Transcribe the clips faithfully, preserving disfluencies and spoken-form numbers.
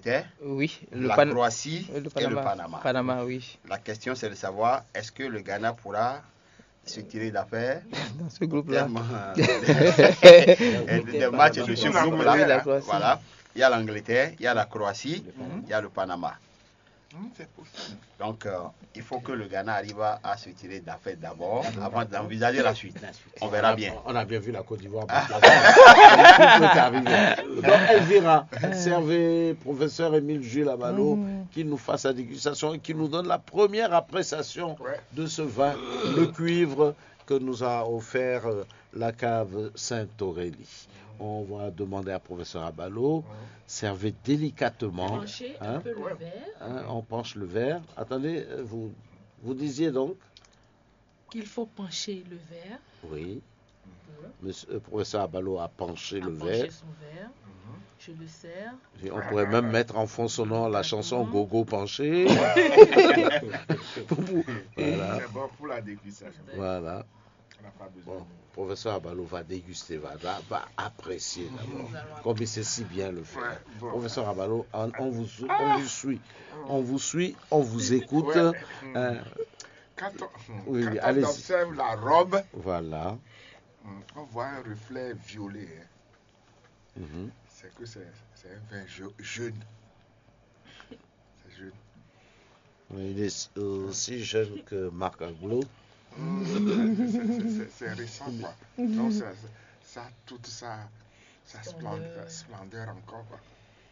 l'Angleterre, Oui. Le la Pan- Croatie le et le Panama. Panama. Panama, oui. La question, c'est de savoir, est-ce que le Ghana pourra se tirer d'affaire Dans ce au groupe-là. terme euh, des, des- des matchs de ce Surtout l'Angleterre, groupe-là. Oui, la hein. Croatie. Voilà. Il y a l'Angleterre, il y a la Croatie, il y a le Panama. Hum, c'est possible. Donc, euh, il faut que le Ghana arrive à, à se tirer d'affaire d'abord, avant d'envisager la suite. On verra bien. On a bien vu la Côte d'Ivoire. battre la France. Tout peut arriver. Donc, Elvira, servez professeur Émile Jules Abalo qui nous fasse la dégustation et qui nous donne la première appréciation Ouais. de ce vin, le cuivre que nous a offert euh, la cave Sainte-Aurélie. On va demander à professeur Abalo, servez délicatement. Pencher Hein? un peu Ouais. le verre, Hein, on penche le verre. Attendez, euh, vous, vous disiez donc. qu'il faut pencher le verre, Oui. Monsieur, le professeur Abalo a penché à le pencher verre. son verre. Je le sers. Et on pourrait même mettre en fond sonore la chanson Exactement. Gogo penché. Voilà. C'est bon pour la dégustation. Voilà. On n'a pas besoin. Bon, professeur Abalo va déguster, va, va, va apprécier d'abord. Nous allons Comme il sait si bien le faire. Ouais, bon. Professeur Abalo, on, on vous, on vous suit. On vous suit, on vous écoute. Ouais. Hein, Quand on, Oui, quand oui, on allez-y. observe la robe, voilà. hum, on voit un reflet violet. hein. Mhm. C'est que c'est c'est un vin je- jeune. C'est jeune. Il est aussi jeune que Marc Aglo. Hum, c'est- c'est- c'est- C'est récent, quoi. Donc, ça, ça, toute sa, sa splendeur, Splendeur. splendeur encore, quoi.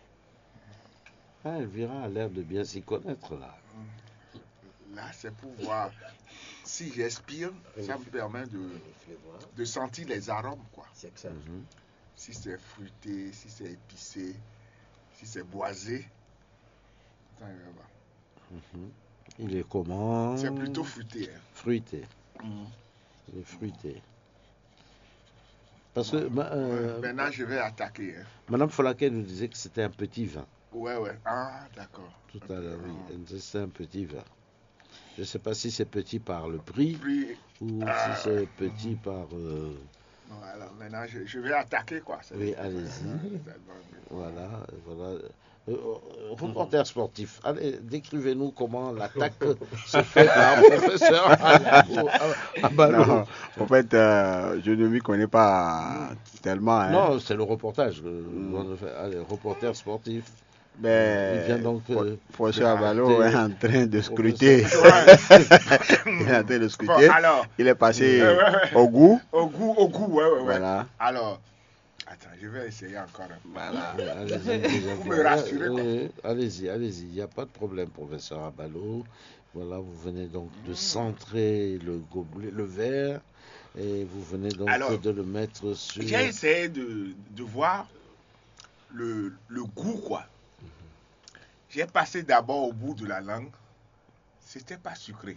Ah, Elvira a l'air de bien s'y connaître là. Là, c'est pour voir si j'expire, ça me permet de, de sentir les arômes, quoi. Mhm. Si c'est fruité, si c'est épicé, si c'est boisé. Attends, on va voir. Mhm. Il est comment? C'est plutôt fruité. hein. fruité. Mhm. Il est fruité. Parce que ma- euh, Ouais, maintenant, je vais attaquer. hein. Madame Folaquet nous disait que c'était un petit vin. Ouais, ouais. Ah, d'accord. Tout à l'heure, oui. Ah. Elle disait que c'était un petit vin. Je ne sais pas si c'est petit par le prix Puis, ou Ah. si c'est petit par... euh, voilà, maintenant, je, je vais attaquer, quoi. C'est- Oui, allez-y. c'est bon. Voilà, voilà. Euh, euh, reporter sportif, allez, décrivez-nous comment l'attaque se fait par professeur Abalo. Non, en fait, euh, je ne m'y connais pas tellement. Hein. Non, c'est le reportage. Le, on fait. Allez, reporter sportif. Mais Il vient donc, euh, Professeur de Abalo rater- est en train de scruter. Il est en train de Bon, scruter. alors, Il est passé Ouais, ouais, ouais. au goût. au goût, au goût, ouais, ouais, ouais. Voilà. Alors, attends, je vais essayer encore un peu. Voilà. Ouais, allez-y, une deuxième Vous fois. me rassurez, quoi. Ouais, allez-y, allez-y, il n'y a pas de problème, professeur Abalo. Voilà, vous venez donc de centrer le gobelet, le verre, et vous venez donc Alors, de le mettre sur... J'ai essayé de, de voir le, le goût, quoi. J'ai passé d'abord au bout de la langue. C'était pas sucré.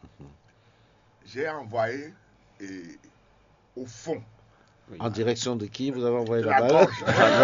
J'ai envoyé et, au fond En direction de qui vous avez envoyé de la la balle? gorge.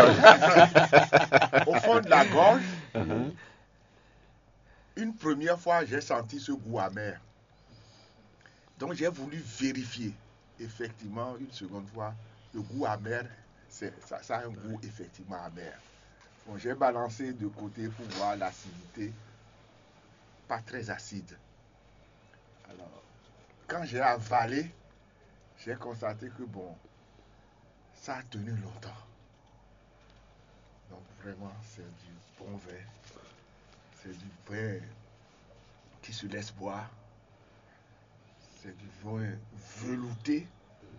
Au fond de la gorge, Uh-huh. une première fois, j'ai senti ce goût amer. Donc j'ai voulu vérifier. Effectivement, une seconde fois, le goût amer, c'est, ça, ça a un goût effectivement amer. Bon, j'ai balancé de côté pour voir l'acidité. Pas très acide. Alors, quand j'ai avalé, j'ai constaté que bon, ça a tenu longtemps. Donc vraiment, c'est du bon vin. C'est du vin qui se laisse boire. C'est du vin velouté.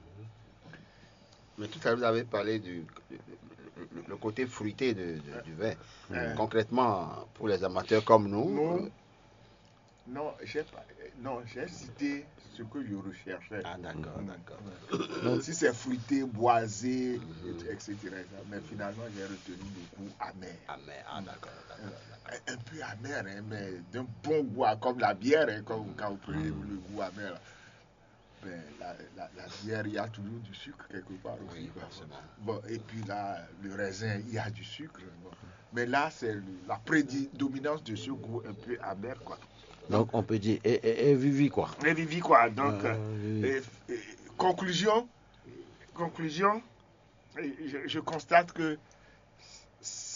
Mais tout à l'heure, vous avez parlé du le, le côté fruité de, de- du vin. Euh, Concrètement, pour les amateurs comme nous, Non. euh, Non, j'ai pas, non, j'ai cité ce que je recherchais. ah d'accord, Mm. d'accord. Donc, si c'est fruité, boisé, et- et cetera. Mais finalement, j'ai retenu le goût amer. Ah, mais, ah d'accord, d'accord. Un, un peu amer, hein, mais d'un bon goût, hein, comme la bière, hein, comme, quand vous prenez le goût amer. là. Ben, la, la, la bière, il y a toujours du sucre quelque part aussi. Oui, quoi. forcément. Bon, et puis là, le raisin, il y a du sucre. Bon. Mais là, c'est le- la prédominance de ce goût un peu amer, quoi. Donc on peut dire, et, et, et Vivi quoi. Et Vivi, quoi. Donc, Ah, euh, oui. et- et- conclusion, conclusion, et je, je constate que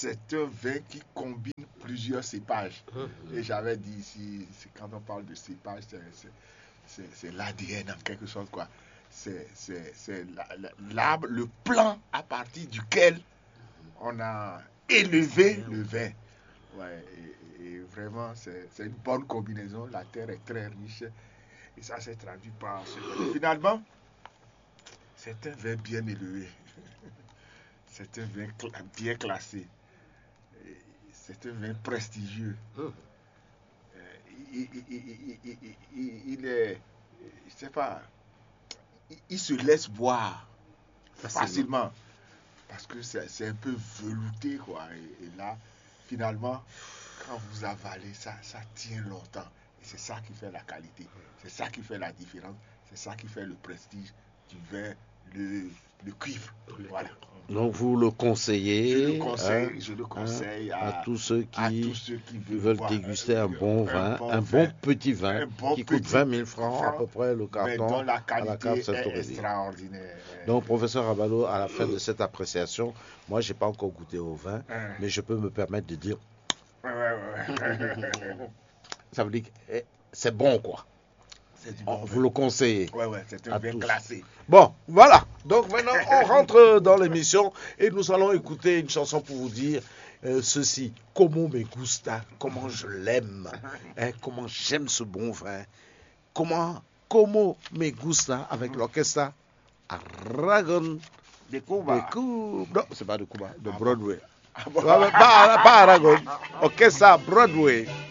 c'est un vin qui combine plusieurs cépages. Et j'avais dit ici, c'est quand on parle de cépage, c'est, c'est, c'est, c'est l'A D N en quelque sorte, quoi. C'est, c'est, c'est la, la, l'arbre, le plan à partir duquel on a élevé le vin. Ouais, et, et vraiment, c'est, c'est une bonne combinaison. La terre est très riche. Et ça s'est traduit par ce vin. Finalement, c'est un vin bien élevé. C'est un vin cla- bien classé. Et c'est un vin prestigieux. Euh, Il, il- il- il- il- il- il est, je sais pas, il, il se laisse boire facilement. Parce que c'est, c'est un peu velouté, quoi. Et, et là, finalement, quand vous avalez ça, ça tient longtemps. Et c'est ça qui fait la qualité. C'est ça qui fait la différence. C'est ça qui fait le prestige du vin, le, le cuivre. Voilà. Donc vous le conseillez, Je le conseille, hein, je le conseille hein, à, à tous ceux à qui tous ceux qui veulent, veulent boire déguster un bon vin, bon un vin, bon petit vin un bon qui coûte petit vingt mille francs à franc, peu près le mais carton dont la à la qualité cave est Saint-Aurélie. extraordinaire. Donc professeur Abalo, à la fin de cette appréciation, moi j'ai pas encore goûté au vin, Hein. mais je peux me permettre de dire, Ouais, ouais, ouais. ça veut dire que eh, c'est bon quoi. C'est du On- bon vous vin. le conseillez. Ouais, ouais, c'est un à vin tous. classé. Bon, voilà. Donc maintenant, on rentre dans l'émission et nous allons écouter une chanson pour vous dire euh, ceci. Como me gusta, comment je l'aime, hein, comment j'aime ce bon vin. Comment, como me gusta avec l'orchestre Aragon De de Cuba. Cuba. Non, c'est pas de Cuba, de Ah bon? Broadway. Ah bon? pas, pas Aragon, orchestre Broadway.